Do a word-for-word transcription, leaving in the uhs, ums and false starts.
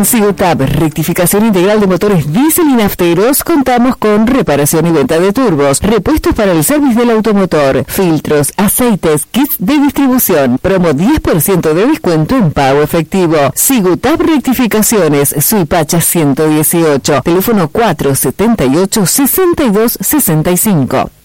Con Sigutab, rectificación integral de motores diésel y nafteros, contamos con reparación y venta de turbos, repuestos para el servicio del automotor, filtros, aceites, kits de distribución, promo diez por ciento de descuento en pago efectivo. Sigutab Rectificaciones, Suipacha ciento dieciocho, teléfono cuatro setenta y ocho, sesenta y dos sesenta y cinco.